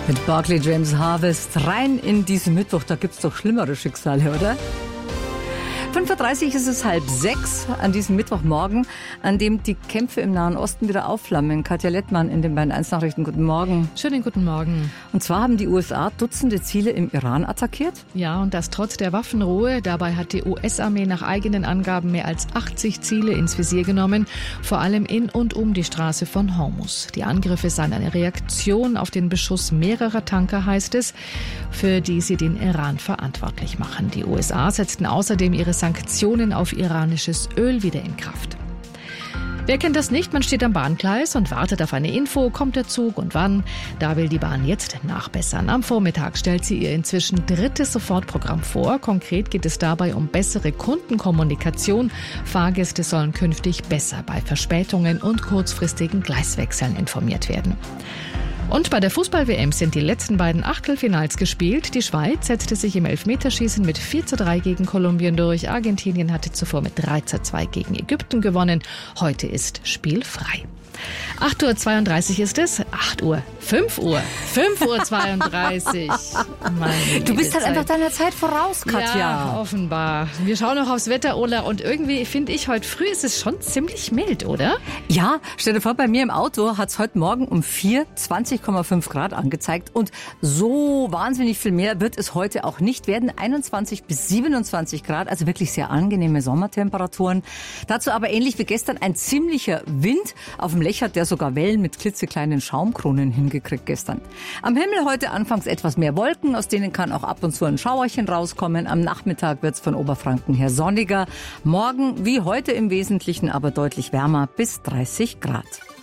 Mit Barclay James Harvest rein in diesen Mittwoch. Da gibt's doch schlimmere Schicksale, oder? 5.30 Uhr ist es 5:30 an diesem Mittwochmorgen, an dem die Kämpfe im Nahen Osten wieder aufflammen. Katja Lettmann in den Bayern 1 Nachrichten. Guten Morgen. Schönen guten Morgen. Und zwar haben die USA Dutzende Ziele im Iran attackiert. Ja, und das trotz der Waffenruhe. Dabei hat die US-Armee nach eigenen Angaben mehr als 80 Ziele ins Visier genommen, vor allem in und um die Straße von Hormuz. Die Angriffe seien eine Reaktion auf den Beschuss mehrerer Tanker, heißt es, für die sie den Iran verantwortlich machen. Die USA setzten außerdem ihre Sanktionen auf iranisches Öl wieder in Kraft. Wer kennt das nicht? Man steht am Bahngleis und wartet auf eine Info. Kommt der Zug und wann? Da will die Bahn jetzt nachbessern. Am Vormittag stellt sie ihr inzwischen 3. Sofortprogramm vor. Konkret geht es dabei um bessere Kundenkommunikation. Fahrgäste sollen künftig besser bei Verspätungen und kurzfristigen Gleiswechseln informiert werden. Und bei der Fußball-WM sind die letzten beiden Achtelfinals gespielt. Die Schweiz setzte sich im Elfmeterschießen mit 4:3 gegen Kolumbien durch. Argentinien hatte zuvor mit 3:2 gegen Ägypten gewonnen. Heute ist spielfrei. 8:32 Uhr ist es. 5 Uhr. 5:32 Uhr. Du bist halt einfach deiner Zeit voraus, Katja. Ja, offenbar. Wir schauen noch aufs Wetter, Ola. Und irgendwie finde ich, heute früh ist es schon ziemlich mild, oder? Ja, stell dir vor, bei mir im Auto hat es heute Morgen um 4 20,5 Grad angezeigt. Und so wahnsinnig viel mehr wird es heute auch nicht werden. 21 bis 27 Grad, also wirklich sehr angenehme Sommertemperaturen. Dazu aber ähnlich wie gestern ein ziemlicher Wind. Auf dem Lech hat der sogar Wellen mit klitzekleinen Schaumkronen hingekriegt gestern. Am Himmel heute anfangs etwas mehr Wolken, aus denen kann auch ab und zu ein Schauerchen rauskommen. Am Nachmittag wird es von Oberfranken her sonniger. Morgen wie heute im Wesentlichen aber deutlich wärmer, bis 30 Grad.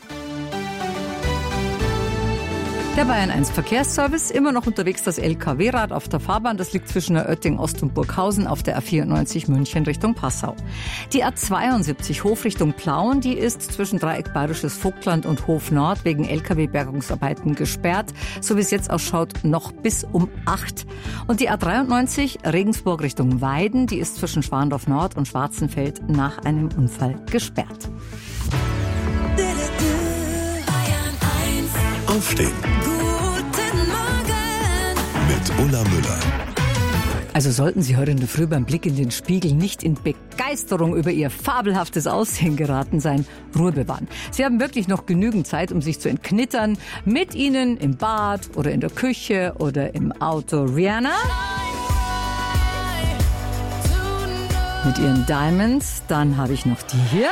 Der Bayern 1 Verkehrsservice, immer noch unterwegs das LKW-Rad auf der Fahrbahn. Das liegt zwischen der Oetting Ost und Burghausen auf der A94 München Richtung Passau. Die A72 Hof Richtung Plauen, die ist zwischen Dreieck Bayerisches Vogtland und Hof Nord wegen LKW-Bergungsarbeiten gesperrt. So wie es jetzt ausschaut, noch bis um 8. Und die A93 Regensburg Richtung Weiden, die ist zwischen Schwandorf Nord und Schwarzenfeld nach einem Unfall gesperrt. Aufstehen. Guten Morgen Mit Ulla Müller. Also sollten Sie heute in der Früh beim Blick in den Spiegel nicht in Begeisterung über Ihr fabelhaftes Aussehen geraten sein, Ruhe bewahren. Sie haben wirklich noch genügend Zeit, um sich zu entknittern. Mit Ihnen im Bad oder in der Küche oder im Auto. Rihanna mit ihren Diamonds. Dann habe ich noch die hier.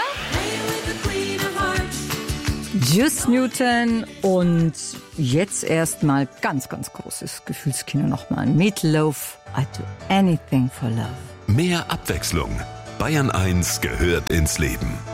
Juice Newton und jetzt erstmal ganz, ganz großes Gefühlskino nochmal. Meatloaf, I do anything for love. Mehr Abwechslung. Bayern 1 gehört ins Leben.